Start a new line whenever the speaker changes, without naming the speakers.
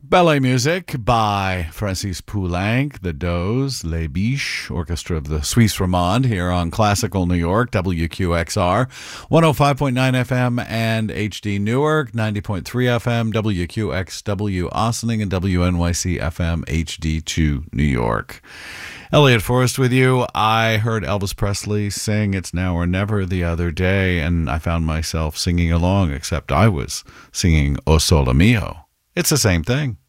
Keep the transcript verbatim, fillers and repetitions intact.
Ballet music by Francis Poulenc, the Doze, Les Biches, Orchestra of the Suisse Romande here on Classical New York, W Q X R, one oh five point nine F M and H D Newark, ninety point three F M, W Q X W Ossining, and W N Y C F M H D two New York. Elliot Forrest with you. I heard Elvis Presley sing It's Now or Never the other day, and I found myself singing along, except I was singing O Sole Mio. It's the same thing.